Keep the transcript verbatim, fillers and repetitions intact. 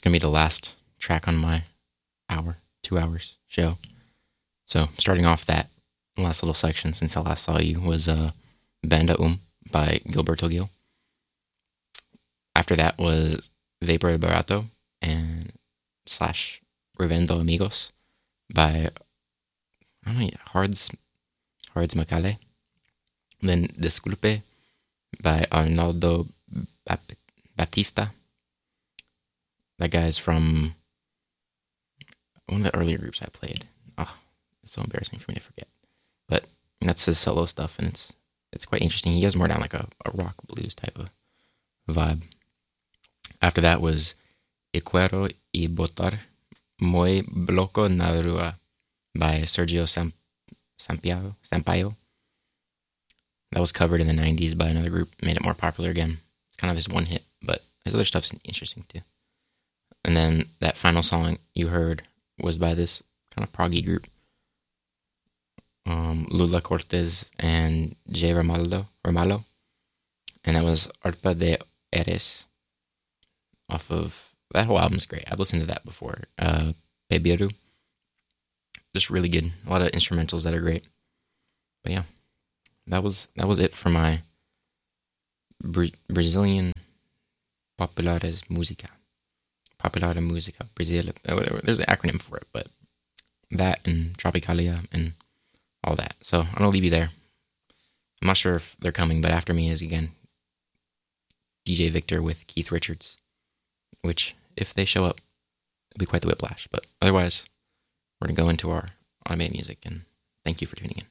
going to be the last track on my hour, two hours show. So starting off that last little section since I last saw you was uh, Banda Um by Gilberto Gil. After that was Vapor Barato and slash Revendo Amigos by I don't know, Hards, Hards Macale. Then Disculpe by Arnaldo Bap- Baptista. That guy's from one of the earlier groups I played. Oh, it's so embarrassing for me to forget. But that's his solo stuff, and it's it's quite interesting. He goes more down like a, a rock blues type of vibe. After that was Equero y Botar Muy Bloco na Rua by Sergio Sam- Sampaio. Sampaio. That was covered in the nineties by another group, made it more popular again. It's kind of his one hit, but his other stuff's interesting too. And then that final song you heard was by this kind of proggy group, um, Lula Cortez and Jay Ramallo, Ramallo. And that was Arpa de Eres off of, that whole album's great. I've listened to that before. Uh, Pebiru. Just really good. A lot of instrumentals that are great. But yeah, that was that was it for my Bra- Brazilian Populares Musica. Popular Musica, Brazil, whatever. There's an acronym for it, but that and Tropicalia and all that. So I'm going to leave you there. I'm not sure if they're coming, but after me is, again, D J Victor with Keith Richards, which, if they show up, it'll be quite the whiplash. But otherwise, we're going to go into our automated music, and thank you for tuning in.